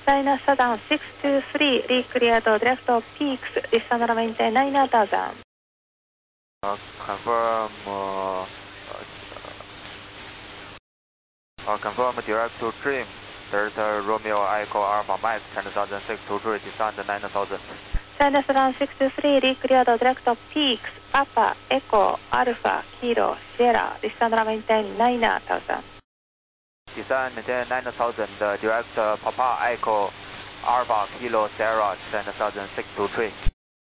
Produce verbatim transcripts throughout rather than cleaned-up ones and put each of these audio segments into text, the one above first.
China Southern six two three, re-cleared direct peaks, descend and maintain nine thousand. Uh, confirm, uh, uh, confirm direct to Dream. There's a Romeo Echo Alpha Max, ten thousand six to three, descend nine thousand. China Southern six two three, re-cleared direct peaks, Papa, Echo, Alpha, Kilo, Sierra, descend and maintain nine thousand. Descend maintain nine thousand, uh, direct uh, Papa Echo Alpha Kilo Sierra ten thousand six to three.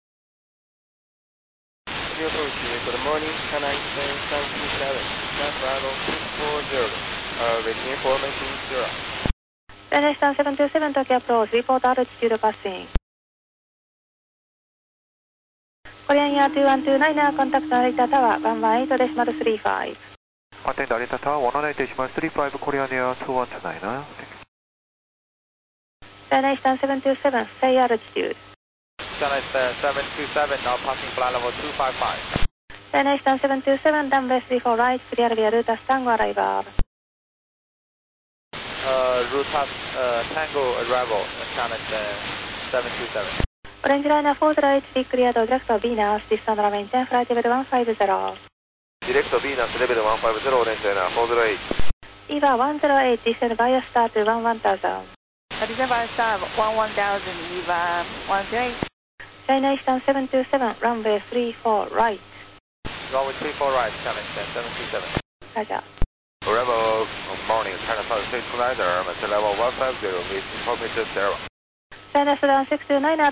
Good morning, China Eastern seven two seven, San Francisco two four zero, uh, with information zero. China Eastern seven two seven, Tokyo approach, report altitude passing. Korean Air two one two nine, contact Narita Tower one one eight decimal three five. Contact Narita Tower one one eight decimal three five, Korean Air two one two nine. China Eastern seven two seven, stay altitude. China Eastern seven two seven, now passing flight level two five five. China Eastern seven two seven, runway three four right, clear via Ruta Tango arrival. Uh, Ruta uh, Tango arrival, China Eastern seven two seven. Orange Liner four zero eight, re-cleared direct Venus, descend and maintain flight level one five zero. Direct Venus level one five zero, Orange Liner four zero eight. EVA one zero eight, descend via star to one one thousand. Descend via star one one thousand, EVA one zero eight. China Eastern seven two seven, runway three four right. Runway three four right, China Eastern seven two seven. Roger. Arrival, good morning, China Southern six two nine, level one five zero, with information zero. China Southern six two nine,